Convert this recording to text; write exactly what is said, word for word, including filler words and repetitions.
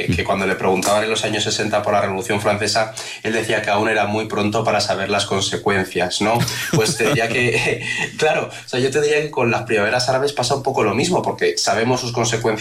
que, que cuando le preguntaban en los años sesenta por la Revolución Francesa, él decía que aún era muy pronto para saber las consecuencias, ¿no? Pues te diría que, claro, o sea, yo te diría que con las primaveras árabes pasa un poco lo mismo, porque sabemos sus consecuencias